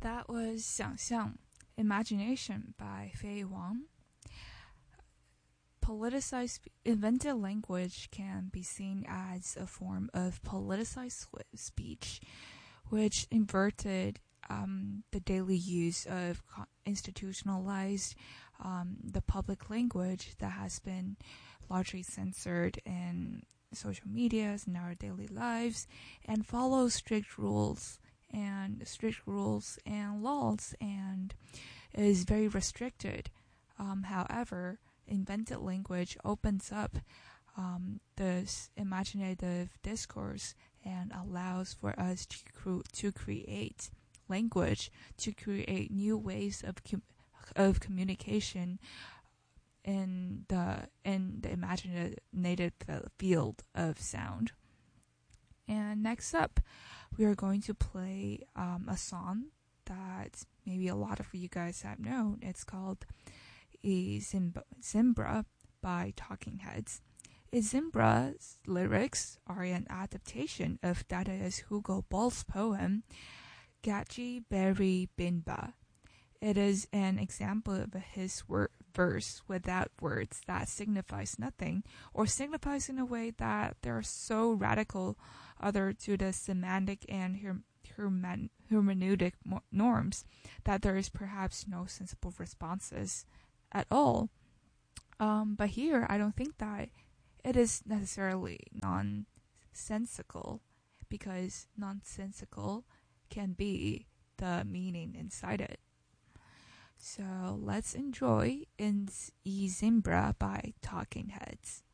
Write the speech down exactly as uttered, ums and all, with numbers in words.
That was 想象 Imagination by Fei Wang. Politicized invented language can be seen as a form of politicized speech, which inverted um, the daily use of institutionalized um, the public language that has been largely censored in social medias in our daily lives and follows strict rules and strict rules and laws and is very restricted. Um, however, invented language opens up um, this imaginative discourse and allows for us to, cre- to create language, to create new ways of com- of communication in the in the imaginative field of sound. And next up, we are going to play um, a song that maybe a lot of you guys have known. It's called Zimbra by Talking Heads. Zimbra's lyrics are an adaptation of Dadaist Hugo Ball's poem Gachi Beri Binba. It is an example of his word, verse without words that signifies nothing, or signifies in a way that they are so radical other to the semantic and her, hermen, hermeneutic norms that there is perhaps no sensible responses at all. Um, but here, I don't think that it is necessarily nonsensical, because nonsensical can be the meaning inside it. So let's enjoy in Zimbra by Talking Heads.